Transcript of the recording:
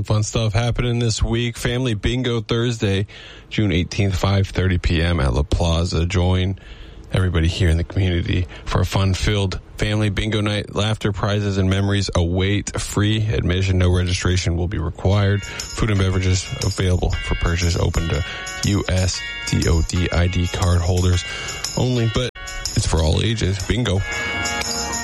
fun stuff happening this week. Family Bingo Thursday, June 18th, 5:30 p.m. at La Plaza. Join everybody here in the community for a fun-filled family bingo night. Laughter, prizes, and memories await. Free admission, no registration will be required. Food and beverages available for purchase, open to U.S. DOD ID card holders only, but it's for all ages. Bingo.